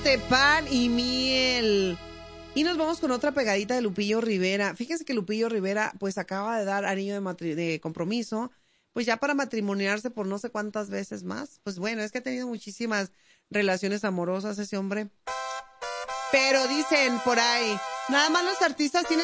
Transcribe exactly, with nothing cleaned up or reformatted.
de pan y miel. Y nos vamos con otra pegadita de Lupillo Rivera. Fíjense que Lupillo Rivera pues acaba de dar anillo de, matri- de compromiso, pues ya para matrimoniarse por no sé cuántas veces más. Pues bueno, es que ha tenido muchísimas relaciones amorosas ese hombre. Pero dicen por ahí, nada más los artistas tienen